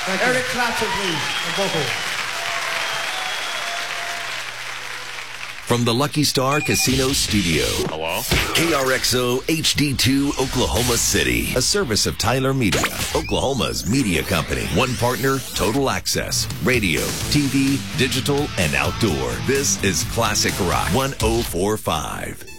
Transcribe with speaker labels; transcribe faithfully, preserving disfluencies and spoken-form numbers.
Speaker 1: Eric Clapton, please, on vocal.
Speaker 2: From the Lucky Star Casino Studio.
Speaker 3: Hello?
Speaker 2: K R X O H D two, Oklahoma City. A service of Tyler Media, Oklahoma's media company. One partner, total access. Radio, T V, digital, and outdoor. This is Classic Rock one oh four point five.